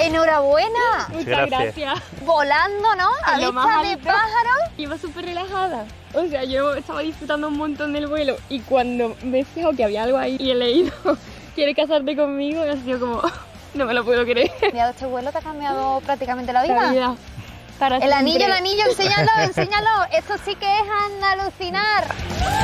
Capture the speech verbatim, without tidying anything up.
¡Enhorabuena! Muchas gracias. gracias. Volando, ¿no? A Lo vista más de alto. pájaro. Iba súper relajada. O sea, yo estaba disfrutando un montón del vuelo y cuando me he fijado que había algo ahí y he leído ¿quieres casarte conmigo? Y ha sido como, no me lo puedo creer. Mira, este vuelo te ha cambiado prácticamente la vida. La vida. Para el siempre. anillo, el anillo, enséñalo, enséñalo. Esto sí que es alucinar.